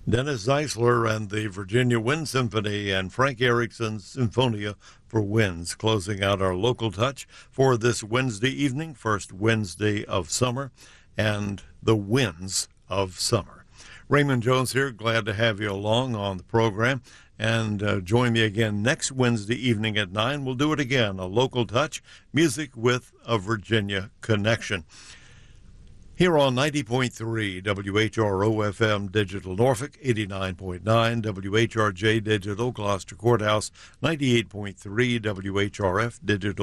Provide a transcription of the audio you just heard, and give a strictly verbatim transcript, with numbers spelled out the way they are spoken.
Dennis Zeisler and the Virginia Wind Symphony and Frank Erickson's Symphonia for Winds, closing out our local touch for this Wednesday evening, first Wednesday of summer, and the winds of summer. Raymond Jones here, glad to have you along on the program, and uh, join me again next Wednesday evening at nine. We'll do it again, a local touch, music with a Virginia connection. Here on ninety point three W H R O F M Digital Norfolk, eighty-nine point nine W H R J Digital Gloucester Courthouse, ninety-eight point three W H R F Digital